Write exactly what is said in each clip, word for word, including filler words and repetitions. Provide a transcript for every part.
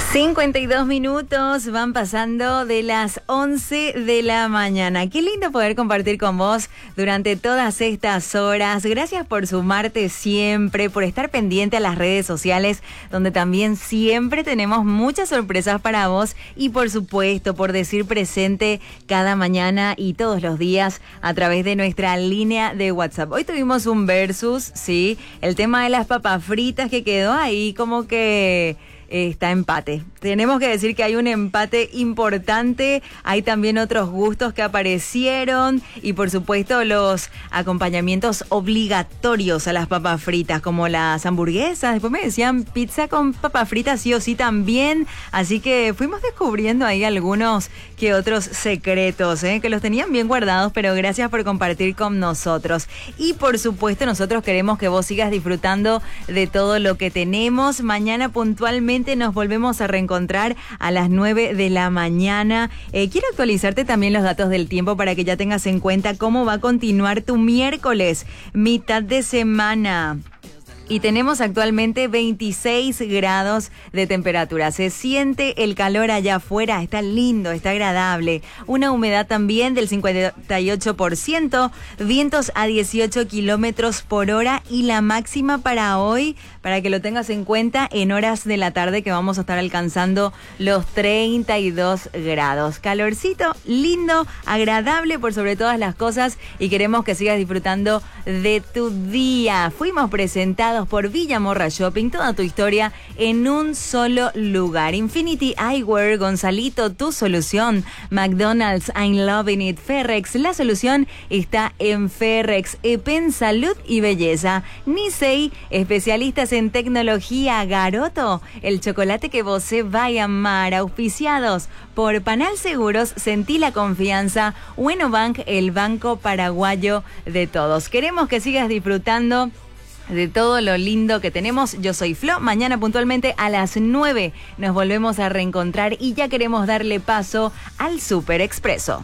cincuenta y dos minutos van pasando de las once de la mañana. Qué lindo poder compartir con vos durante todas estas horas. Gracias por sumarte siempre, por estar pendiente a las redes sociales, donde también siempre tenemos muchas sorpresas para vos y por supuesto por decir presente cada mañana y todos los días a través de nuestra línea de WhatsApp. Hoy tuvimos un versus, sí, el tema de las papas fritas que quedó ahí como que... está empate. Tenemos que decir que hay un empate importante, hay también otros gustos que aparecieron y por supuesto los acompañamientos obligatorios a las papas fritas, como las hamburguesas. Después me decían pizza con papas fritas sí o sí también, así que fuimos descubriendo ahí algunos que otros secretos, ¿eh? que los tenían bien guardados, pero gracias por compartir con nosotros. Y por supuesto nosotros queremos que vos sigas disfrutando de todo lo que tenemos. Mañana puntualmente nos volvemos a reencontrar a las nueve de la mañana. Eh, quiero actualizarte también los datos del tiempo para que ya tengas en cuenta cómo va a continuar tu miércoles, mitad de semana. Y tenemos actualmente veintiséis grados de temperatura. Se siente el calor allá afuera, está lindo, está agradable. Una humedad también del cincuenta y ocho por ciento, vientos a dieciocho kilómetros por hora y la máxima para hoy, para que lo tengas en cuenta, en horas de la tarde que vamos a estar alcanzando los treinta y dos grados. Calorcito, lindo, agradable por sobre todas las cosas y queremos que sigas disfrutando de tu día. Fuimos presentados por Villa Morra Shopping, toda tu historia en un solo lugar. Infinity Eyewear, Gonzalito, tu solución. McDonald's, I'm loving it. Ferrex, la solución está en Ferrex. Epen, salud y belleza. Nisei, especialistas en tecnología. Garoto, el chocolate que vos se vaya a amar. Auspiciados por Panal Seguros, sentí la confianza. Bueno Bank, el banco paraguayo de todos. Queremos que sigas disfrutando de todo lo lindo que tenemos. Yo soy Flo, mañana puntualmente a las nueve nos volvemos a reencontrar y ya queremos darle paso al Super Expreso.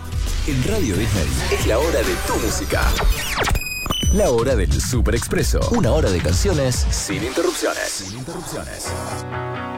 En Radio Disney es la hora de tu música. La hora del Super Expreso. Una hora de canciones sin interrupciones. Sin interrupciones.